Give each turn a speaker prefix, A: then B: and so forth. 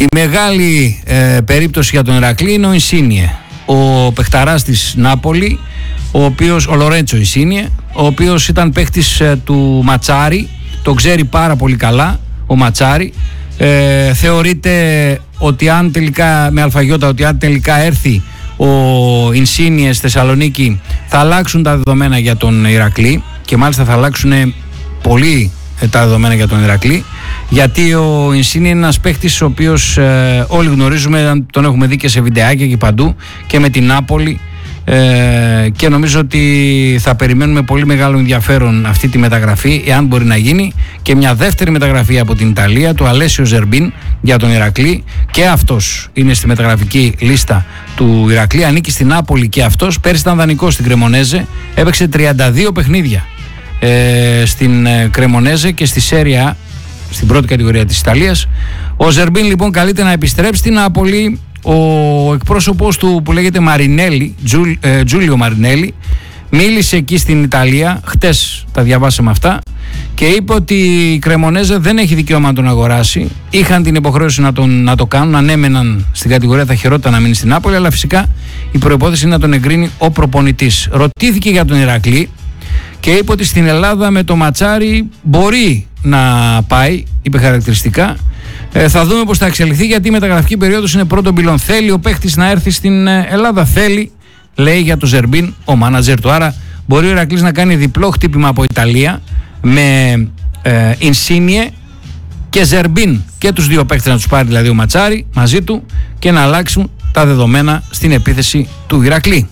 A: Η μεγάλη περίπτωση για τον Ηρακλή είναι ο Ινσίνιε, ο παιχταράς της Νάπολη, ο Λορέντσο Ινσίνιε, ο οποίος ήταν παίχτης του Ματσάρι, το ξέρει πάρα πολύ καλά ο Ματσάρι. Θεωρείται ότι αν τελικά, με αλφαγιώτα, ότι αν τελικά έρθει ο Ινσίνιε στη Θεσσαλονίκη θα αλλάξουν τα δεδομένα για τον Ηρακλή, και μάλιστα θα αλλάξουν πολύ τα δεδομένα για τον Ηρακλή, γιατί ο Ινσίνιε είναι ένας παίχτης ο οποίος όλοι γνωρίζουμε, τον έχουμε δει και σε βιντεάκια και παντού και με την Νάπολη, και νομίζω ότι θα περιμένουμε πολύ μεγάλο ενδιαφέρον αυτή τη μεταγραφή, εάν μπορεί να γίνει, και μια δεύτερη μεταγραφή από την Ιταλία, του Αλέσιο Ζερμπίν για τον Ηρακλή, και αυτός είναι στη μεταγραφική λίστα του Ηρακλή, ανήκει στην Νάπολη και αυτός. Πέρσι ήταν δανεικός στην Κρεμονέζε, έπαιξε 32 παιχνίδια στην Κρεμονέζε και στη Σέρια, στην πρώτη κατηγορία της Ιταλίας. Ο Ζερμπίν λοιπόν καλείται να επιστρέψει στην Νάπολη. Ο εκπρόσωπος του, που λέγεται Μαρινέλη, Τζούλιο Μαρινέλη, μίλησε εκεί στην Ιταλία, χτες τα διαβάσαμε αυτά, και είπε ότι η Κρεμονέζε δεν έχει δικαίωμα να τον αγοράσει. Είχαν την υποχρέωση να το κάνουν, ανέμεναν στην κατηγορία, θα χαιρόταν να μείνει στην Νάπολη, αλλά φυσικά η προϋπόθεση είναι να τον εγκρίνει ο προπονητής. Ρωτήθηκε για τον Ηρακλή και είπε ότι στην Ελλάδα με το Ματσάρι μπορεί να πάει, είπε χαρακτηριστικά. Θα δούμε πώς θα εξελιχθεί, γιατί η μεταγραφική περίοδος είναι πρώτον πυλών. Θέλει ο παίχτης να έρθει στην Ελλάδα, θέλει, λέει για το Ζερμπίν ο μάνατζερ του. Άρα μπορεί ο Ηρακλής να κάνει διπλό χτύπημα από Ιταλία με Ινσίνιε και Ζερμπίν, και τους δύο παίχτες να τους πάρει δηλαδή ο Ματσάρι μαζί του, και να αλλάξουν τα δεδομένα στην επίθεση του Ηρακλή.